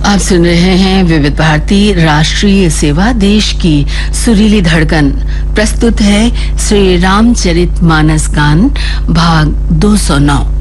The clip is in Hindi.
आप सुन रहे हैं विविध भारती राष्ट्रीय सेवा, देश की सुरीली धड़कन। प्रस्तुत है श्री रामचरितमानस गान भाग 209।